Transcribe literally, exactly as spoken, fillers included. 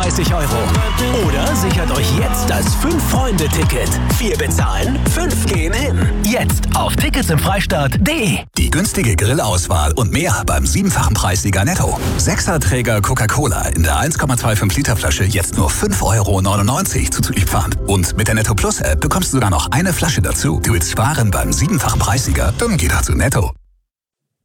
fünfunddreißig Euro. Oder sichert euch jetzt das fünf-Freunde-Ticket. Vier bezahlen, fünf gehen hin. Jetzt auf tickets im freistaat punkt de. Die günstige Grillauswahl und mehr beim siebenfachen Preissieger Netto. Sechserträger Coca-Cola in der eins Komma fünfundzwanzig Liter Flasche jetzt nur fünf Euro neunundneunzig zuzüglich Pfand. Und mit der Netto Plus App bekommst du sogar noch eine Flasche dazu. Du willst sparen beim siebenfachen Preissieger? Dann geh doch zu Netto.